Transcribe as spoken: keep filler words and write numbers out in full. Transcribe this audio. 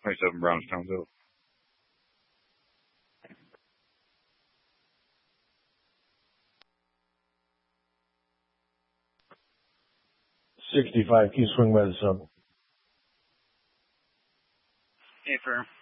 twenty-seven Brownstown Hill. sixty-five, keep swing by the sub. Hey, firm.